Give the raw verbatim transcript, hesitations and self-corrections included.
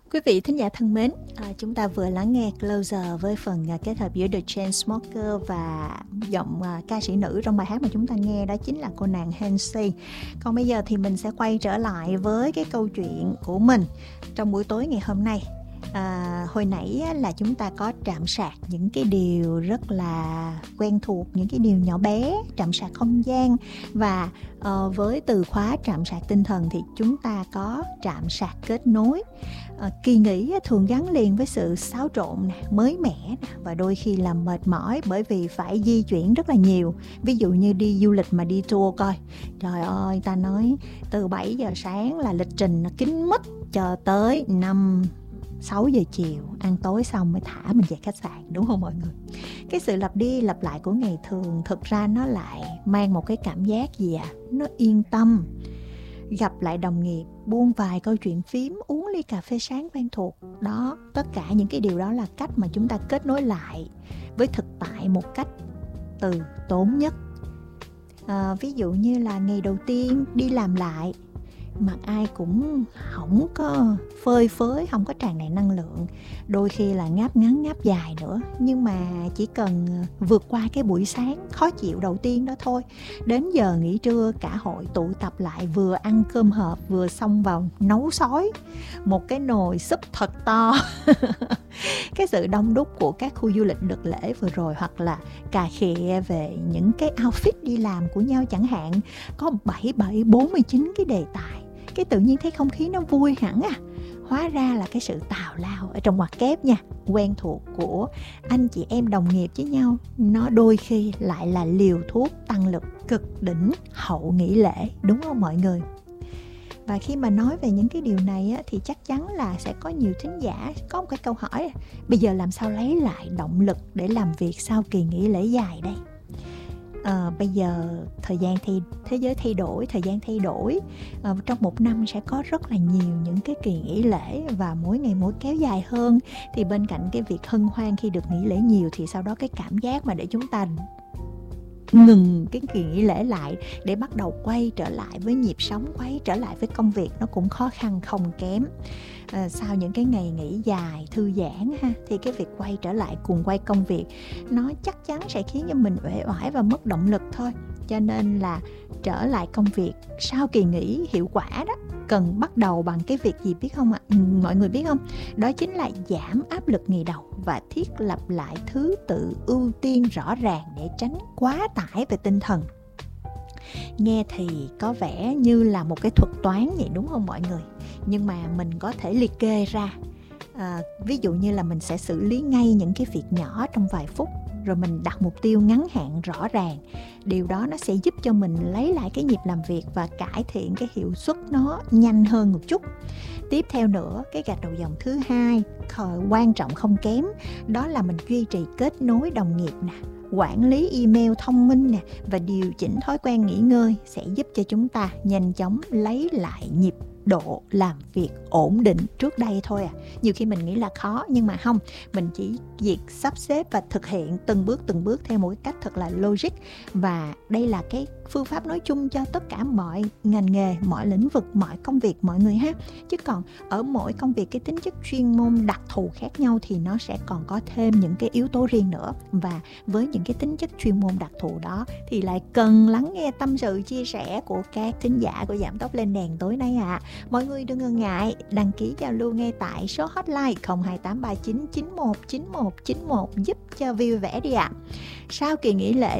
Quý vị thính giả thân mến, à, chúng ta vừa lắng nghe Closer với phần à, kết hợp giữa The Chainsmokers và giọng à, ca sĩ nữ trong bài hát mà chúng ta nghe, đó chính là cô nàng Halsey. Còn bây giờ thì mình sẽ quay trở lại với cái câu chuyện của mình trong buổi tối ngày hôm nay. À, hồi nãy á, là chúng ta có trạm sạc những cái điều rất là quen thuộc, những cái điều nhỏ bé, trạm sạc không gian. Và uh, với từ khóa trạm sạc tinh thần thì chúng ta có trạm sạc kết nối. uh, Kỳ nghỉ thường gắn liền với sự xáo trộn nè, mới mẻ nè, và đôi khi là mệt mỏi bởi vì phải di chuyển rất là nhiều. Ví dụ như đi du lịch mà đi tour coi, trời ơi, ta nói từ bảy giờ sáng là lịch trình nó kín mít cho tới năm sáu giờ chiều, ăn tối xong mới thả mình về khách sạn, đúng không mọi người? Cái sự lặp đi lặp lại của ngày thường thực ra nó lại mang một cái cảm giác gì à? Nó yên tâm. Gặp lại đồng nghiệp, buông vài câu chuyện phím, uống ly cà phê sáng quen thuộc. Đó, tất cả những cái điều đó là cách mà chúng ta kết nối lại với thực tại một cách từ tốn nhất. À, ví dụ như là ngày đầu tiên đi làm lại, mặt ai cũng không có phơi phới, không có tràn đầy năng lượng, đôi khi là ngáp ngắn ngáp dài nữa. Nhưng mà chỉ cần vượt qua cái buổi sáng khó chịu đầu tiên đó thôi, đến giờ nghỉ trưa cả hội tụ tập lại, vừa ăn cơm hộp vừa xông vào nấu sói một cái nồi súp thật to. Cái sự đông đúc của các khu du lịch đợt lễ vừa rồi, hoặc là cà khịa về những cái outfit đi làm của nhau chẳng hạn, có bảy bảy bốn mươi chín cái đề tài, cái tự nhiên thấy không khí nó vui hẳn à. Hóa ra là cái sự tào lao ở trong ngoặc kép nha, quen thuộc của anh chị em đồng nghiệp với nhau, nó đôi khi lại là liều thuốc tăng lực cực đỉnh hậu nghỉ lễ, đúng không mọi người? Và khi mà nói về những cái điều này á, thì chắc chắn là sẽ có nhiều thính giả có một cái câu hỏi: bây giờ làm sao lấy lại động lực để làm việc sau kỳ nghỉ lễ dài đây? À, bây giờ thời gian thay, thế giới thay đổi, thời gian thay đổi, à, trong một năm sẽ có rất là nhiều những cái kỳ nghỉ lễ, và mỗi ngày mỗi kéo dài hơn. Thì bên cạnh cái việc hân hoan khi được nghỉ lễ nhiều, thì sau đó cái cảm giác mà để chúng ta ngừng cái kỳ nghỉ lễ lại để bắt đầu quay trở lại với nhịp sống, quay trở lại với công việc, nó cũng khó khăn không kém. À, sau những cái ngày nghỉ dài thư giãn ha, thì cái việc quay trở lại cuồng quay công việc nó chắc chắn sẽ khiến cho mình uể oải và mất động lực thôi. Cho nên là trở lại công việc sau kỳ nghỉ hiệu quả đó cần bắt đầu bằng cái việc gì biết không ạ? Ừ, mọi người biết không? Đó chính là giảm áp lực ngày đầu và thiết lập lại thứ tự ưu tiên rõ ràng để tránh quá tải về tinh thần. Nghe thì có vẻ như là một cái thuật toán vậy, đúng không mọi người? Nhưng mà mình có thể liệt kê ra. À, ví dụ như là mình sẽ xử lý ngay những cái việc nhỏ trong vài phút, rồi mình đặt mục tiêu ngắn hạn rõ ràng. Điều đó nó sẽ giúp cho mình lấy lại cái nhịp làm việc và cải thiện cái hiệu suất nó nhanh hơn một chút. Tiếp theo nữa, cái gạch đầu dòng thứ hai quan trọng không kém, đó là mình duy trì kết nối đồng nghiệp nè, quản lý email thông minh nè, và điều chỉnh thói quen nghỉ ngơi sẽ giúp cho chúng ta nhanh chóng lấy lại nhịp độ làm việc ổn định trước đây thôi à. Nhiều khi mình nghĩ là khó, nhưng mà không, mình chỉ việc sắp xếp và thực hiện từng bước từng bước theo một cái cách thật là logic. Và đây là cái phương pháp nói chung cho tất cả mọi ngành nghề, mọi lĩnh vực, mọi công việc mọi người ha. Chứ còn ở mỗi công việc cái tính chất chuyên môn đặc thù khác nhau thì nó sẽ còn có thêm những cái yếu tố riêng nữa. Và với những cái tính chất chuyên môn đặc thù đó thì lại cần lắng nghe tâm sự chia sẻ của các thính giả của Giảm Tốc Lên Đèn tối nay ạ. À. Mọi người đừng ngần ngại đăng ký giao lưu ngay tại số hotline không hai tám ba chín chín một chín một chín một giúp cho vui vẻ đi ạ. À. Sau kỳ nghỉ lễ